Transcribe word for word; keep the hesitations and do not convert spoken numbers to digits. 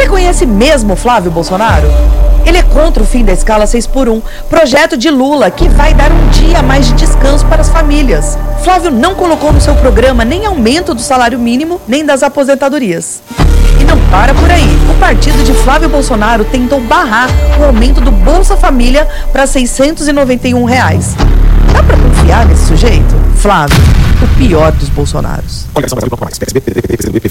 Você conhece mesmo Flávio Bolsonaro? Ele é contra o fim da escala seis por um, projeto de Lula que vai dar um dia a mais de descanso para as famílias. Flávio não colocou no seu programa nem aumento do salário mínimo, nem das aposentadorias. E não para por aí. O partido de Flávio Bolsonaro tentou barrar o aumento do Bolsa Família para seiscentos e noventa e um reais. Dá para confiar nesse sujeito? Flávio, o pior dos Bolsonaros.